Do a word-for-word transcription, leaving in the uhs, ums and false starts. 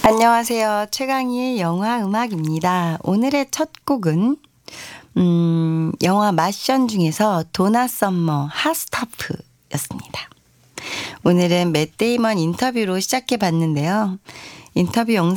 안녕하세요. 최강희의 영화 음악입니다. 오늘의 첫 곡은 음, 영화 마션 중에서 도나 썸머 핫스타프였습니다. 오늘은 맷 데이먼 인터뷰로 시작해 봤는데요. 인터뷰 영상